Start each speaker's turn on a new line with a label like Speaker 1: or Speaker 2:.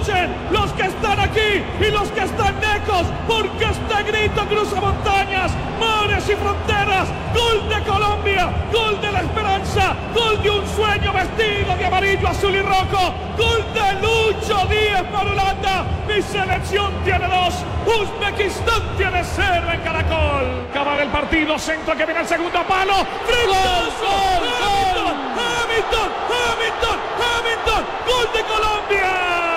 Speaker 1: escuchen los que están aquí y los que están lejos, porque este grito cruza montañas, mares y fronteras. Gol de Colombia, gol de la esperanza, gol de un sueño vestido de amarillo, azul y rojo, gol de Lucho Díaz para Holanda. Mi selección tiene 2, Uzbekistán tiene 0 en Caracol. Acaba el partido, centro que viene al segundo palo. ¡Hamilton! ¡Hamilton! ¡Hamilton! ¡Hamilton! ¡Gol de Colombia!